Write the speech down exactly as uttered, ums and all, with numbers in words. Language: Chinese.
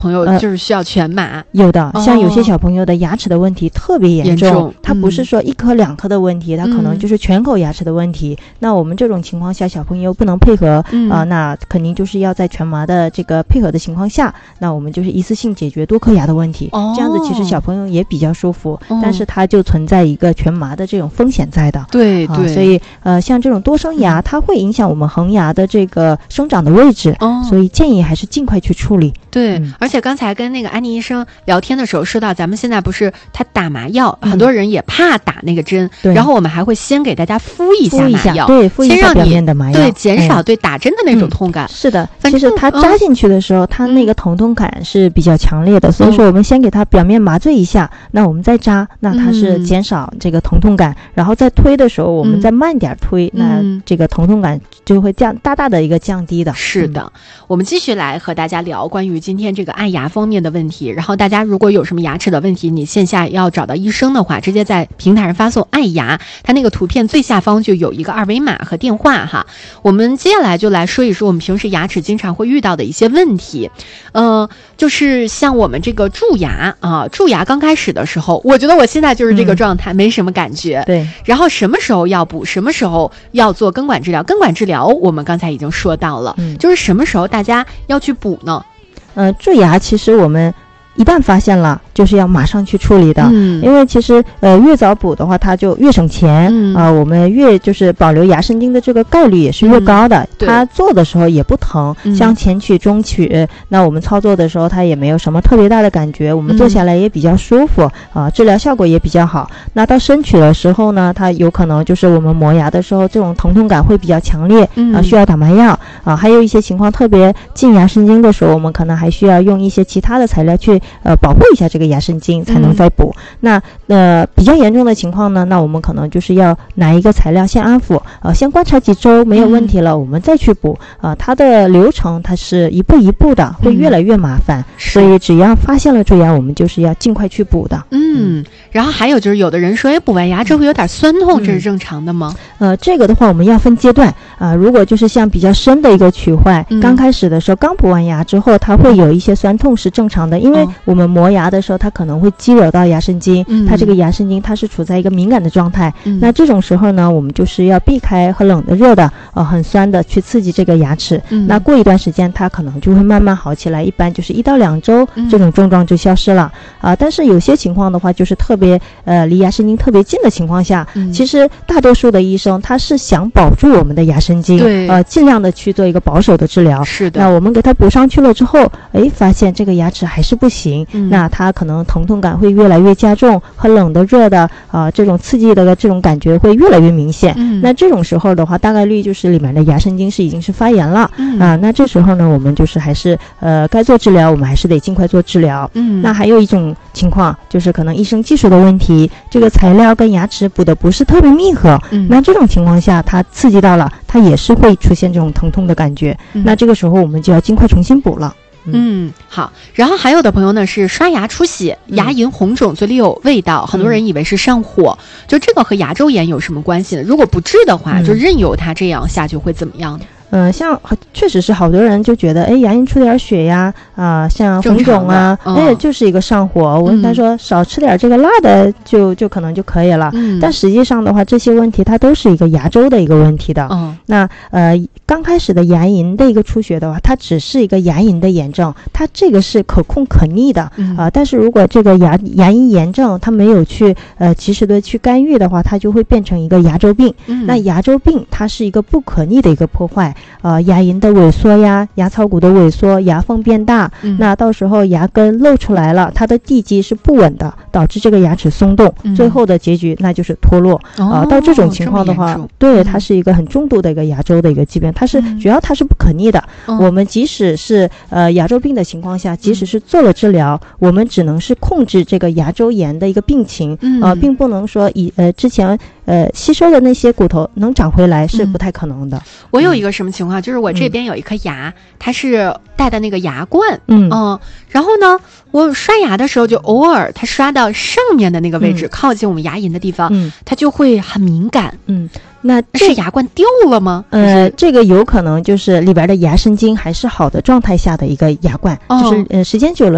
朋友就是需要全麻、呃、 有的、哦、像有些小朋友的牙齿的问题特别严重, 严重它不是说一颗两颗的问题、嗯、它可能就是全口牙齿的问题、嗯、那我们这种情况下小朋友不能配合啊、嗯呃，那肯定就是要在全麻的这个配合的情况下，那我们就是一次性解决多颗牙的问题、哦、这样子其实小朋友也比较舒服、哦、但是它就存在一个全麻的这种风险在的。 对对、 啊、所以呃，像这种多生牙、嗯、它会影响我们恒牙的这个生长的位置、哦、所以建议还是尽快去处理。 对、 嗯、 而且刚才跟那个安妮医生聊天的时候说到，咱们现在不是他打麻药、嗯、很多人也怕打那个针，然后我们还会先给大家敷一下麻药， 对，敷一下表面的麻药， 对，减少对打针的那种痛感、 嗯、是的，其实它扎进去的时候、嗯、它那个疼痛感是比较强烈的、嗯、所以说我们先给它表面麻醉一下、嗯、那我们再扎，那它是减少这个疼痛感、嗯、然后再推的时候我们再慢点推、嗯、那这个疼痛感就会降大大的一个降低的。 是的、嗯、我们继续来和大家聊关于今天这个爱牙方面的问题，然后大家如果有什么牙齿的问题，你线下要找到医生的话，直接在平台上发送爱牙，它那个图片最下方就有一个二维码和电话哈。我们接下来就来说一说我们平时牙齿经常会遇到的一些问题，呃，就是像我们这个蛀牙啊，蛀牙刚开始的时候，我觉得我现在就是这个状态、嗯、没什么感觉， 对， 然后什么时候要补，什么时候要做根管治疗，根管治疗我们刚才已经说到了、嗯、就是什么时候大家要去补呢？ 呃，蛀牙其实我们一旦发现了就是要马上去处理的，嗯，因为其实呃越早补的话它就越省钱，嗯啊、呃，我们越就是保留牙神经的这个概率也是越高的，嗯、它做的时候也不疼，嗯、像前取中取，那我们操作的时候它也没有什么特别大的感觉，我们做下来也比较舒服啊、嗯呃，治疗效果也比较好。那到深取的时候呢，它有可能就是我们磨牙的时候这种疼痛感会比较强烈，嗯、啊，需要打麻药啊，还有一些情况特别近牙神经的时候，我们可能还需要用一些其他的材料去呃保护一下这个牙神经才能再补、嗯、那呃比较严重的情况呢，那我们可能就是要拿一个材料先安抚，呃先观察几周没有问题了、嗯、我们再去补啊、呃、它的流程它是一步一步的，会越来越麻烦、嗯、所以只要发现了蛀牙我们就是要尽快去补的。 嗯，然后还有就是有的人说哎，补完牙之后有点酸痛、嗯、这是正常的吗？ 呃这个的话我们要分阶段啊、呃、如果就是像比较深的一个龋坏、嗯、刚开始的时候刚补完牙之后它会有一些酸痛是正常的，因为我们磨牙的时候它可能会激惹到牙神经、嗯、它这个牙神经它是处在一个敏感的状态、嗯、那这种时候呢我们就是要避开和冷的热的呃很酸的去刺激这个牙齿、嗯、那过一段时间它可能就会慢慢好起来，一般就是一到两周、嗯、这种症状就消失了啊、呃。但是有些情况的话就是特别呃离牙神经特别近的情况下、嗯、其实大多数的医生他是想保住我们的牙神经， 对， 呃尽量的去做一个保守的治疗。 是的， 那我们给它补上去了之后，哎发现这个牙齿还是不行、嗯、那它可能疼痛感会越来越加重，和冷的热的啊、呃、这种刺激的这种感觉会越来越明显、嗯、那这种时候的话大概率就是里面的牙神经是已经是发炎了、嗯、啊那这时候呢我们就是还是呃该做治疗我们还是得尽快做治疗。嗯，那还有一种情况就是可能医生技术的问题，这个材料跟牙齿补的不是特别密合、嗯、那这种情况下它刺激到了它也是会出现这种疼痛的感觉、嗯、那这个时候我们就要尽快重新补了。 嗯，好。然后还有的朋友呢是刷牙出血，牙龈红肿，嘴里有味道、嗯、很多人以为是上火、嗯、就这个和牙周炎有什么关系呢？如果不治的话、嗯、就任由它这样下去会怎么样呢？ 嗯、呃，像确实是好多人就觉得，哎，牙龈出点血呀，啊、呃，像红肿啊，哎、嗯，就是一个上火。我跟他说、嗯、少吃点这个辣的就，就就可能就可以了。嗯，但实际上的话，这些问题它都是一个牙周的一个问题的。嗯，那呃，刚开始的牙龈的一个出血的话，它只是一个牙龈的炎症，它这个是可控可逆的。嗯啊、呃，但是如果这个牙牙龈炎症它没有去呃及时的去干预的话，它就会变成一个牙周病。嗯，那牙周病它是一个不可逆的一个破坏。呃，牙龈的萎缩呀，牙槽骨的萎缩，牙缝变大、嗯、那到时候牙根露出来了，它的地基是不稳的，导致这个牙齿松动、嗯、最后的结局那就是脱落啊、哦呃。到这种情况的话，对，它是一个很重度的一个牙周的一个疾病，它是、嗯、主要它是不可逆的、嗯、我们即使是呃牙周病的情况下，即使是做了治疗、嗯、我们只能是控制这个牙周炎的一个病情、嗯、呃并不能说以呃之前呃吸收的那些骨头能长回来，是不太可能的、嗯、 我有一个什么情况，就是我这边有一颗牙、嗯、它是带的那个牙冠， 嗯嗯，然后呢我刷牙的时候就偶尔它刷到上面的那个位置、嗯、靠近我们牙龈的地方、嗯、它就会很敏感。嗯，那是牙冠掉了吗？ 呃，这个有可能就是里边的牙神经还是好的状态下的一个牙冠、哦、就是呃时间久了